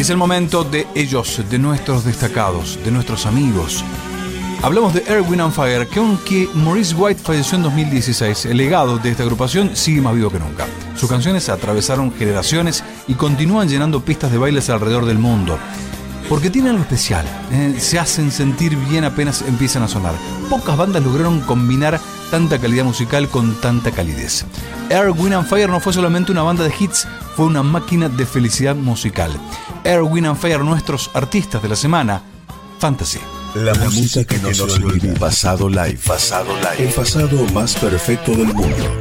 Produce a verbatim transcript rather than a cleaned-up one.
Es el momento de ellos, de nuestros destacados, de nuestros amigos. Hablamos de Earth, Wind and Fire, que aunque Maurice White falleció en dos mil dieciséis, el legado de esta agrupación sigue más vivo que nunca. Sus canciones atravesaron generaciones y continúan llenando pistas de bailes alrededor del mundo. Porque tienen algo especial, eh, se hacen sentir bien apenas empiezan a sonar. Pocas bandas lograron combinar tanta calidad musical con tanta calidez. Earth, Wind and Fire no fue solamente una banda de hits, fue una máquina de felicidad musical. Earth, Wind and Fire, nuestros artistas de la semana, Fantasy. La, la música que, que nos olvida. Pasado live. Pasado live. El pasado más perfecto del mundo.